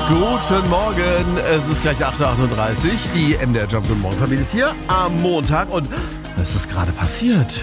Guten Morgen, es ist gleich 8:38 Uhr. Die MDR Jump Guten Morgen Familie ist hier am Montag und es ist gerade passiert.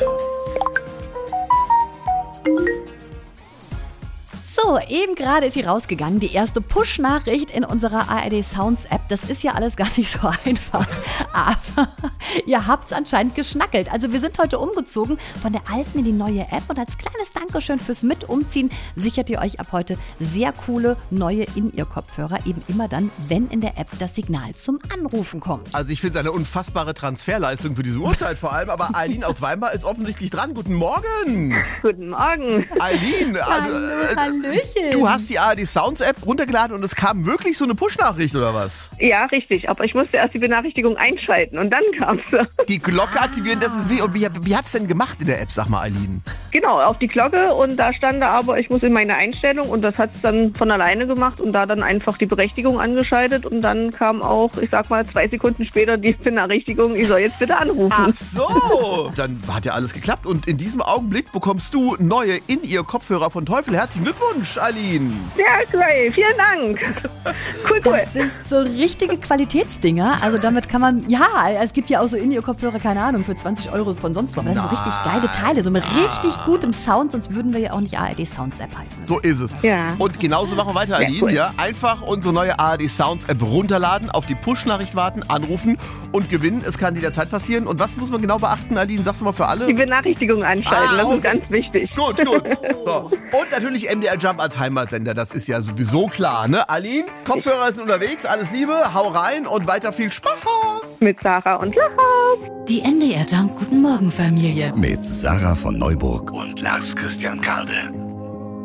So, eben gerade ist sie rausgegangen, die erste Push-Nachricht in unserer ARD Sounds App. Das ist ja alles gar nicht so einfach, aber ihr habt's anscheinend geschnackelt. Also wir sind heute umgezogen von der alten in die neue App und als kleines Dankeschön fürs Mit-Umziehen sichert ihr euch ab heute sehr coole neue In-Ear-Kopfhörer, eben immer dann, wenn in der App das Signal zum Anrufen kommt. Also ich finde es eine unfassbare Transferleistung für diese Uhrzeit vor allem, aber Eileen aus Weinbar ist offensichtlich dran. Guten Morgen! Guten Morgen. Eileen, Hallöchen. du hast die ARD Sounds App runtergeladen und es kam wirklich so eine Push-Nachricht oder was? Ja, richtig. Aber ich musste erst die Benachrichtigung einschalten und dann kam es. Die Glocke aktivieren, das ist wie. Und wie hat es denn gemacht in der App, sag mal, Eileen? Genau, auf die Glocke und da stand da aber, ich muss in meine Einstellung und das hat es dann von alleine gemacht und da dann einfach die Berechtigung angeschaltet und dann kam auch, ich sag mal, 2 Sekunden später die Benachrichtigung, ich soll jetzt bitte anrufen. Ach so! Dann hat ja alles geklappt und in diesem Augenblick bekommst du neue In-Ear-Kopfhörer von Teufel. Herzlichen Glückwunsch, Eileen! Ja, great. Vielen Dank. Cool. Das sind so richtige Qualitätsdinger. Also damit kann man, ja, es gibt ja auch so In-Ear-Kopfhörer, keine Ahnung, für 20 € von sonst wo. Aber das sind so richtig geile Teile, so mit richtig gutem Sound, sonst würden wir ja auch nicht ARD Sounds App heißen. So ist es. Ja. Und genauso machen wir weiter, Eileen. cool. Ja, einfach unsere neue ARD Sounds App runterladen, auf die Push-Nachricht warten, anrufen und gewinnen. Es kann jederzeit passieren. Und was muss man genau beachten, Eileen? Sagst du mal für alle? Die Benachrichtigung anschalten, das okay. ist ganz wichtig. Gut. So. Und natürlich MDR Jump als Heimatsender, das ist ja sowieso klar, ne? Eileen, Kopfhörer sind unterwegs, alles Liebe, hau rein und weiter viel Spaß! Mit Sarah und Laura. Die MDR Jump Guten Morgen Familie. Mit Sarah von Neuburg und Lars Christian Karde.